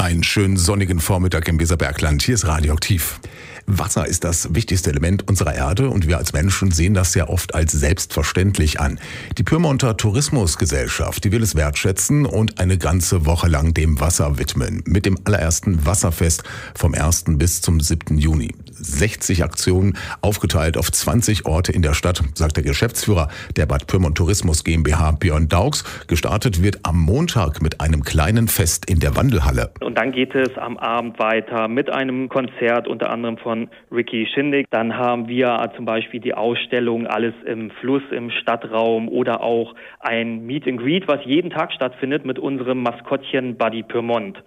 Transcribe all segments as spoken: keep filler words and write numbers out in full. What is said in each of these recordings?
Einen schönen sonnigen Vormittag im Weserbergland. Hier ist Radioaktiv. Wasser ist das wichtigste Element unserer Erde und wir als Menschen sehen das ja oft als selbstverständlich an. Die Pyrmonter Tourismusgesellschaft, die will es wertschätzen und eine ganze Woche lang dem Wasser widmen. Mit dem allerersten Wasserfest vom ersten bis zum siebten Juni. sechzig Aktionen, aufgeteilt auf zwanzig Orte in der Stadt, sagt der Geschäftsführer der Bad Pyrmont Tourismus GmbH, Björn Daugs. Gestartet wird am Montag mit einem kleinen Fest in der Wandelhalle. Und dann geht es am Abend weiter mit einem Konzert, unter anderem von Ricky Schindig. Dann haben wir zum Beispiel die Ausstellung Alles im Fluss im Stadtraum oder auch ein Meet and Greet, was jeden Tag stattfindet mit unserem Maskottchen Buddy Pyrmont.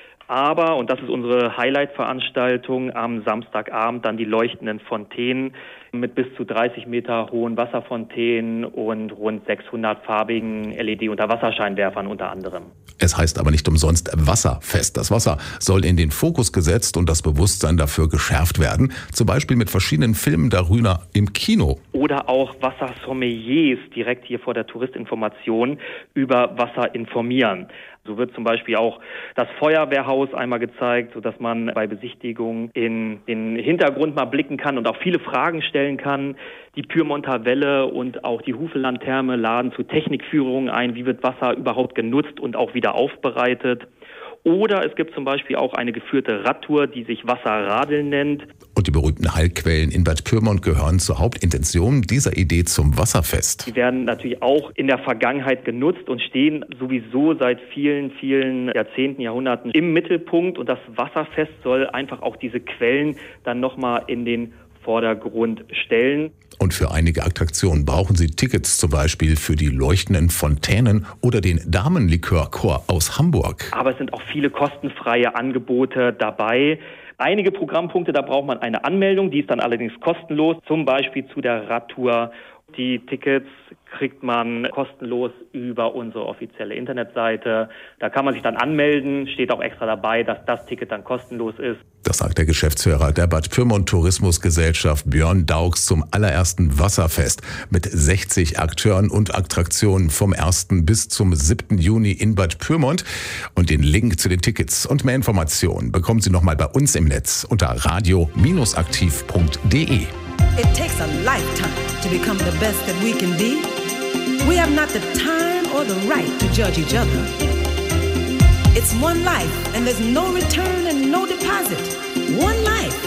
Aber, und das ist unsere Highlight-Veranstaltung, am Samstagabend dann die leuchtenden Fontänen mit bis zu dreißig Meter hohen Wasserfontänen und rund sechshundert farbigen L E D-Unterwasserscheinwerfern unter anderem. Es heißt aber nicht umsonst Wasserfest. Das Wasser soll in den Fokus gesetzt und das Bewusstsein dafür geschärft werden. Zum Beispiel mit verschiedenen Filmen darüber im Kino. Oder auch Wassersommeliers direkt hier vor der Touristinformation über Wasser informieren. So wird zum Beispiel auch das Feuerwehrhaus einmal gezeigt, sodass man bei Besichtigung in den Hintergrund mal blicken kann und auch viele Fragen stellen kann. Die Pyrmonter Welle und auch die Hufelandtherme laden zu Technikführungen ein. Wie wird Wasser überhaupt genutzt und auch wieder aufbereitet? Oder es gibt zum Beispiel auch eine geführte Radtour, die sich Wasserradeln nennt. Und die berühmten Heilquellen in Bad Pyrmont gehören zur Hauptintention dieser Idee zum Wasserfest. Die werden natürlich auch in der Vergangenheit genutzt und stehen sowieso seit vielen, vielen Jahrzehnten, Jahrhunderten im Mittelpunkt. Und das Wasserfest soll einfach auch diese Quellen dann nochmal in den Vordergrund stellen. Und für einige Attraktionen brauchen Sie Tickets, zum Beispiel für die leuchtenden Fontänen oder den Damenlikörchor aus Hamburg. Aber es sind auch viele kostenfreie Angebote dabei. Einige Programmpunkte, da braucht man eine Anmeldung, die ist dann allerdings kostenlos, zum Beispiel zu der Radtour. Die Tickets kriegt man kostenlos über unsere offizielle Internetseite. Da kann man sich dann anmelden, steht auch extra dabei, dass das Ticket dann kostenlos ist. Das sagt der Geschäftsführer der Bad Pyrmont Tourismusgesellschaft Björn Daugs zum allerersten Wasserfest mit sechzig Akteuren und Attraktionen vom ersten bis zum siebten Juni in Bad Pyrmont. Und den Link zu den Tickets und mehr Informationen bekommen Sie nochmal bei uns im Netz unter radio Bindestrich aktiv Punkt de. It takes a lifetime to become the best that we can be. We have not the time or the right to judge each other. It's one life and there's no return and no deposit. One life.